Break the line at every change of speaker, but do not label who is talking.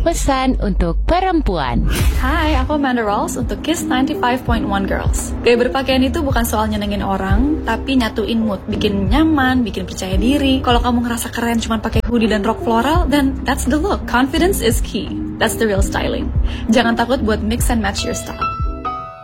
Pesan untuk perempuan.
Hai, aku Amanda Rawls untuk Kiss 95.1 Girls. Gaya berpakaian itu bukan soal nyenengin orang, tapi nyatuin mood, bikin nyaman, bikin percaya diri. Kalau kamu ngerasa keren cuma pakai hoodie dan rok floral, then that's the look. Confidence is key. That's the real styling. Jangan takut buat mix and match your style.